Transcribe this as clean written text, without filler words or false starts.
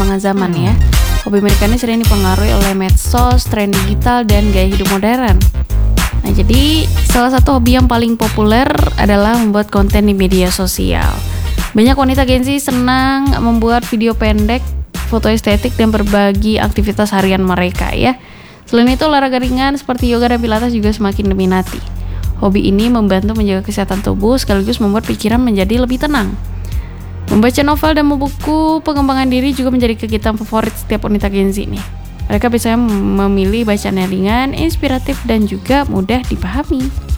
perkembangan zaman ya. Hobi mereka ini sering dipengaruhi oleh medsos, tren digital, dan gaya hidup modern. Nah, jadi salah satu hobi yang paling populer adalah membuat konten di media sosial. Banyak wanita Gen Z senang membuat video pendek, foto estetik, dan berbagi aktivitas harian mereka ya. Selain itu, olahraga ringan seperti yoga dan pilates juga semakin diminati. Hobi ini membantu menjaga kesehatan tubuh sekaligus membuat pikiran menjadi lebih tenang. Membaca novel dan buku pengembangan diri juga menjadi kegiatan favorit setiap wanita Gen Z nih. Mereka biasanya memilih bacaan yang ringan, inspiratif, dan juga mudah dipahami.